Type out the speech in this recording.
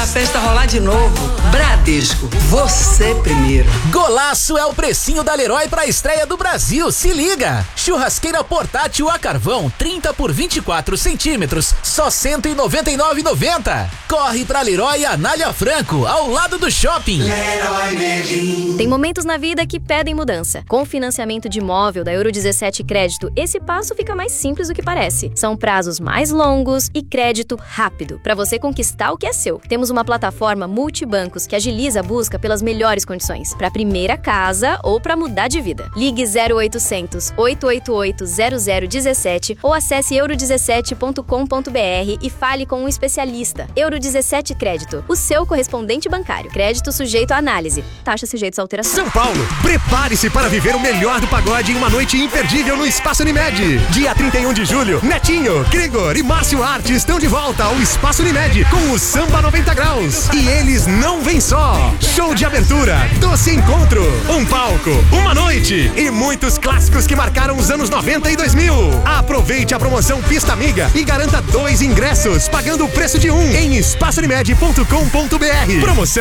festa rolar de novo. Bradesco, você primeiro. Golaço é o precinho da Leroy pra estreia do Brasil, se liga! Churrasqueira portátil a carvão, 30 por 24 centímetros, só R$ 199,90. Corre pra Leroy Anália Franco, ao lado do shopping. Leroy Merlin. Tem momentos na vida que pedem mudança. Com o financiamento de imóvel da Euro 17 Crédito, esse passo fica mais simples do que parece. São prazos mais longos e crédito rápido, para você conquistar o que é seu. Temos uma plataforma multibancos que agiliza a busca pelas melhores condições, para primeira casa ou para mudar de vida. Ligue 0800 888 0017 ou acesse euro17.com.br e fale com um especialista. Euro 17 Crédito, o seu correspondente bancário. Crédito sujeito à análise. Taxas sujeitos a alteração. São Paulo, prepare-se para viver o melhor do pagode em uma noite imperdível no Espaço Unimed. Dia 31 de julho, Netinho, Gregor e Márcio Arte estão de volta ao Espaço Unimed com o Samba 90 Graus. E eles não vêm só. Show de abertura, doce encontro, um palco, uma noite e muitos clássicos que marcaram os anos 90 e 2000. Aproveite a promoção Pista Amiga e garanta 2 ingressos pagando o preço de um em espaçounimed.com.br. Promoção